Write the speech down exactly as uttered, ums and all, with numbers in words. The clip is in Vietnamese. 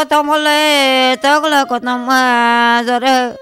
có tao mà lê tao có là có nằm à rồi đấy